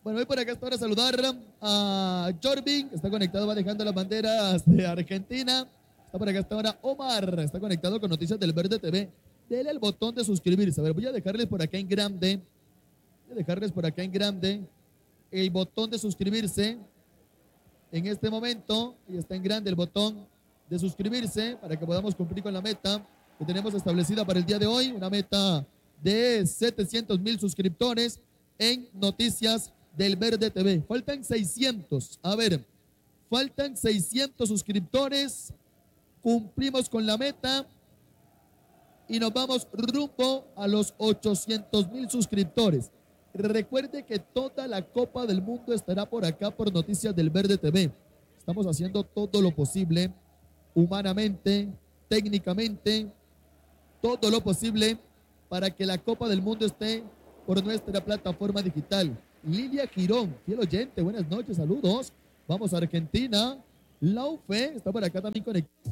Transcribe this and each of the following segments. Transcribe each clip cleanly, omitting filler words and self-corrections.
Bueno, voy por acá hasta ahora a saludar a Jorvin, que está conectado, va dejando las banderas de Argentina. Está por acá hasta ahora Omar, está conectado con Noticias del Verde TV. Dele al botón de suscribirse. A ver, voy a dejarles por acá en grande. Voy a dejarles por acá en grande el botón de suscribirse. En este momento, y está en grande el botón de suscribirse para que podamos cumplir con la meta que tenemos establecida para el día de hoy. Una meta de 700,000 suscriptores en Noticias del Verde TV. Faltan 600. A ver, faltan 600 suscriptores. Cumplimos con la meta y nos vamos rumbo a los 800,000 suscriptores. Recuerde que toda la Copa del Mundo estará por acá por Noticias del Verde TV. Estamos haciendo todo lo posible, humanamente, técnicamente, todo lo posible para que la Copa del Mundo esté por nuestra plataforma digital. Lilia Girón, fiel oyente, buenas noches, saludos. Vamos a Argentina. Laufe está por acá también conectado.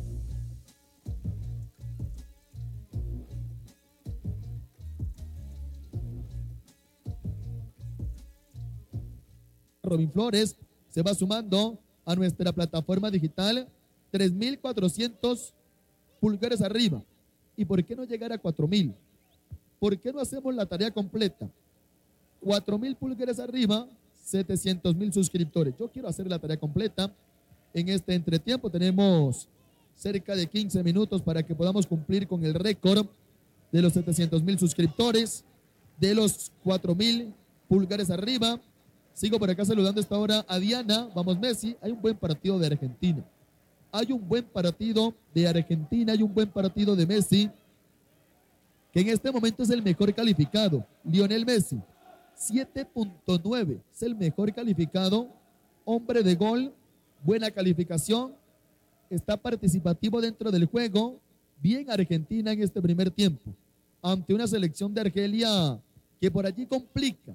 Robin Flores se va sumando a nuestra plataforma digital. 3,400 pulgares arriba. ¿Y por qué no llegar a 4,000? ¿Por qué no hacemos la tarea completa? 4,000 pulgares arriba, 700,000 suscriptores. Yo quiero hacer la tarea completa. En este entretiempo tenemos cerca de 15 minutos para que podamos cumplir con el récord de los 700,000 suscriptores, de los 4,000 pulgares arriba. Sigo por acá saludando a esta hora a Diana. Vamos, Messi. Hay un buen partido de Argentina. Hay un buen partido de Argentina. Hay un buen partido de Messi, que en este momento es el mejor calificado. Lionel Messi, 7.9. Es el mejor calificado. Hombre de gol. Buena calificación. Está participativo dentro del juego. Bien Argentina en este primer tiempo. Ante una selección de Argelia que por allí complica.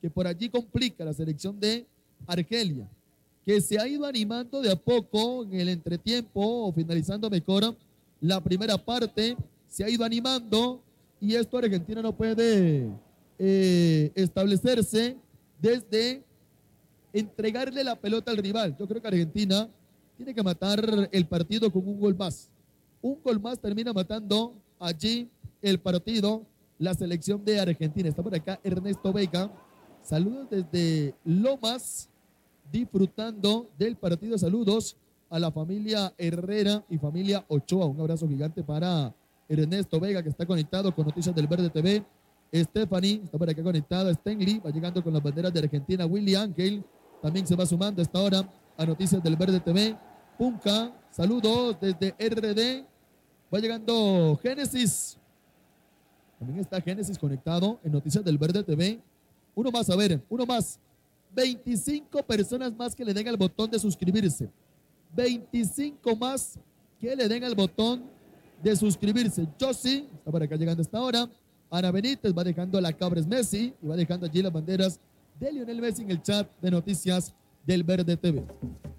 La selección de Argelia, que se ha ido animando de a poco en el entretiempo o finalizando mejor la primera parte, se ha ido animando y esto Argentina no puede establecerse desde entregarle la pelota al rival. Yo creo que Argentina tiene que matar el partido con un gol más. Un gol más termina matando allí el partido la selección de Argentina. Está por acá Ernesto Vega. Saludos desde Lomas, disfrutando del partido. Saludos a la familia Herrera y familia Ochoa. Un abrazo gigante para Ernesto Vega, que está conectado con Noticias del Verde TV. Stephanie está por acá conectada. Stenley va llegando con las banderas de Argentina. Willy Ángel también se va sumando a esta hora a Noticias del Verde TV. Punca, saludos desde RD. Va llegando Génesis. También está Génesis conectado en Noticias del Verde TV. Uno más, a ver, uno más. 25 personas más que le den al botón de suscribirse. 25 más que le den al botón de suscribirse. Josie está por acá llegando hasta ahora. Ana Benítez va dejando a la Cabres Messi y va dejando allí las banderas de Lionel Messi en el chat de Noticias del Verde TV.